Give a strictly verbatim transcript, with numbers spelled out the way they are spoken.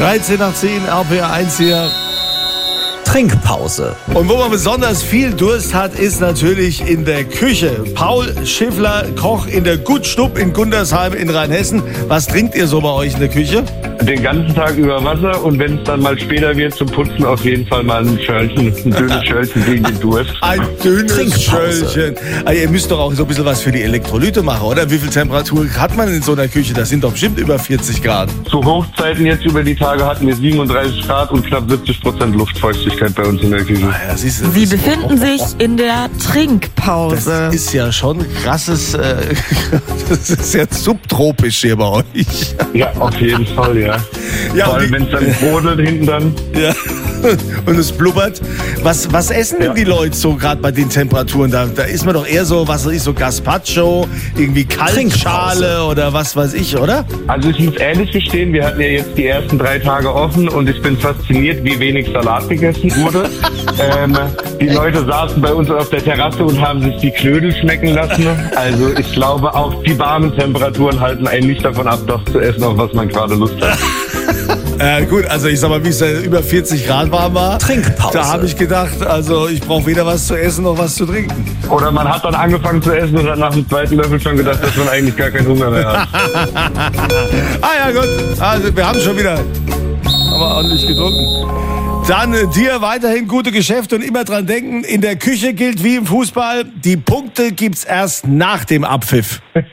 dreizehn nach zehn, R P R eins hier. Trinkpause. Und wo man besonders viel Durst hat, ist natürlich in der Küche. Paul Schiffler, Koch in der Gutstub in Gundersheim in Rheinhessen. Was trinkt ihr so bei euch in der Küche? Den ganzen Tag über Wasser und wenn es dann mal später wird zum Putzen, auf jeden Fall mal ein Schörlchen, ein dünnes Schörlchen gegen den Durst. Ein dünnes Trinkpause. Schörlchen. Also ihr müsst doch auch so ein bisschen was für die Elektrolyte machen, oder? Wie viel Temperatur hat man in so einer Küche? Das sind doch bestimmt über vierzig Grad. Zu Hochzeiten jetzt über die Tage hatten wir siebenunddreißig Grad und knapp siebzig Prozent Luftfeuchtigkeit bei uns in der Küche. Ja, das ist, das Sie ist befinden sich in der Trinkpause. Das ist ja schon krasses, äh, das ist ja subtropisch hier bei euch. Ja, auf jeden Fall, ja. Ja, Vor allem, wenn es dann brodelt hinten dann. Ja. Und es blubbert. Was, was essen denn Ja. die Leute so gerade bei den Temperaturen? Da, da ist man doch eher so, was weiß ich, so Gazpacho, irgendwie Kaltschale oder was weiß ich, oder? Also ich muss ehrlich gestehen, wir hatten ja jetzt die ersten drei Tage offen und ich bin fasziniert, wie wenig Salat gegessen wurde. ähm, die Leute saßen bei uns auf der Terrasse und haben sich die Knödel schmecken lassen. Also ich glaube, auch die warmen Temperaturen halten einen nicht davon ab, das zu essen, auf was man gerade Lust hat. Äh, gut, also ich sag mal, wie es da über vierzig Grad warm war, Trinkpause. da habe ich gedacht, also ich brauche weder was zu essen noch was zu trinken. Oder man hat dann angefangen zu essen und hat nach dem zweiten Löffel schon gedacht, dass man eigentlich gar keinen Hunger mehr hat. Ah ja, gut, also wir haben schon wieder, haben wir ordentlich getrunken. Dann äh, dir weiterhin gute Geschäfte und immer dran denken, in der Küche gilt wie im Fußball, die Punkte gibt's erst nach dem Abpfiff.